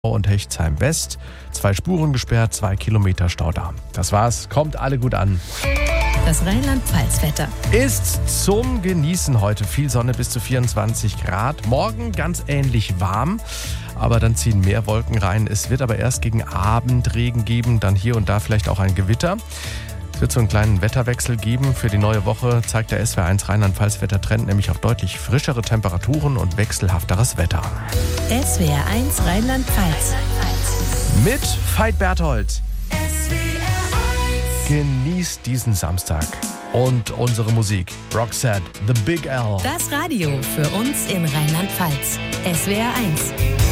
und Hechtsheim West. 2 Spuren gesperrt, 2 Kilometer Stau da. Das war's. Kommt alle gut an. Das Rheinland-Pfalz-Wetter Ist zum Genießen heute. Viel Sonne bis zu 24 Grad. Morgen ganz ähnlich warm, aber dann ziehen mehr Wolken rein. Es wird aber erst gegen Abend Regen geben, dann hier und da vielleicht auch ein Gewitter. Es wird so einen kleinen Wetterwechsel geben. Für die neue Woche zeigt der SWR1 Rheinland-Pfalz-Wettertrend nämlich auch deutlich frischere Temperaturen und wechselhafteres Wetter. SWR1 Rheinland-Pfalz. Mit Veit Berthold. Genießt diesen Samstag und unsere Musik. Roxette, The Big L. Das Radio für uns in Rheinland-Pfalz. SWR1.